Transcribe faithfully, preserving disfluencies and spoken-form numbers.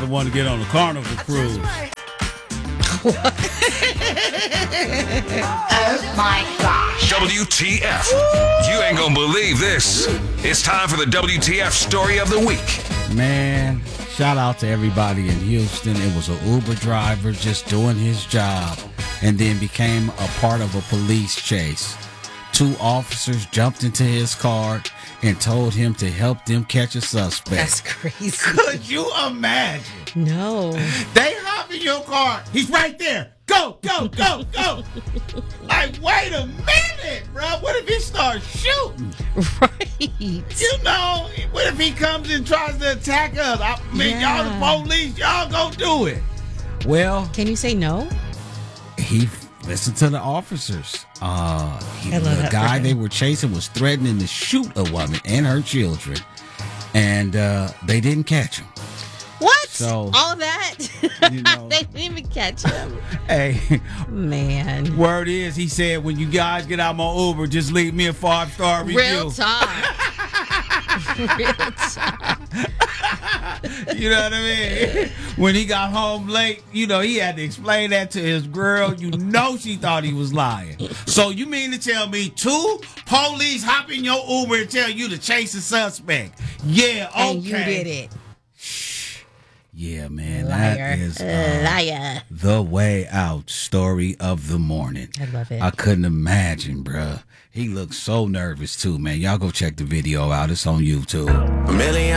the one to get on the Carnival cruise. Oh my gosh. W T F. You ain't gonna believe this. It's time for the W T F story of the week. Man, shout out to everybody in Houston. It was an Uber driver just doing his job and then became a part of a police chase. Two officers jumped into his car and told him to help them catch a suspect. That's crazy. Could you imagine? No. They hop in your car. He's right there. Go, go, go, go. Like, wait a minute, bro. What if he starts shooting? Right. You know, what if he comes and tries to attack us? I mean, Yeah. y'all the police, y'all go do it. Well, Can you say no? he listened to the officers. Uh, he, I love the that guy for him. they were chasing was threatening to shoot a woman and her children, and uh, they didn't catch him. What? So, all of that? you know- They didn't even catch him. Hey, Man. word is, he said, when you guys get out my Uber, just leave me a five-star review. Real talk. Real talk. You know what I mean? When he got home late, you know, he had to explain that to his girl. You know she thought he was lying. So you mean to tell me two police hop in your Uber and tell you to chase a suspect? Yeah, okay. And you did it. Yeah, man. Liar. That is uh, Liar. the way out story of the morning. I love it. I couldn't imagine, bruh. He looked so nervous, too, man. Y'all go check the video out. It's on YouTube. A million